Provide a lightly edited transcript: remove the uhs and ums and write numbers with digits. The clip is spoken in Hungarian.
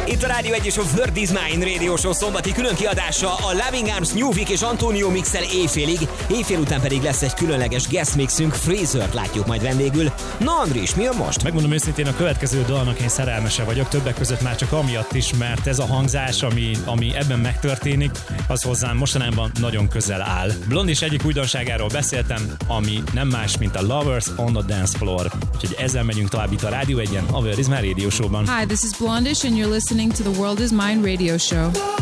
Itt a Rádió 1 és a World is Mine Radio Show szombati külön kiadása a Loving Arms, New Vic és Antonio mixel éjfélig, éjfél után pedig lesz egy különleges guest mixünk, Fraser-t látjuk majd vendégül. Na Andris, mi a most? Megmondom őszintén, a következő dalnak én szerelmese vagyok, többek között már csak amiatt is, mert ez a hangzás, ami ebben megtörténik, az hozzám mostanában nagyon közel áll. Blondis egyik újdonságáról beszéltem, ami nem más, mint a Lovers on the Dance Floor. Úgyhogy ezzel megyünk tovább itt a Rádió 1-en, a World is Mine Radio Show-ban. Hi, this is Blondish and you're listening to the World is Mine Radio Show.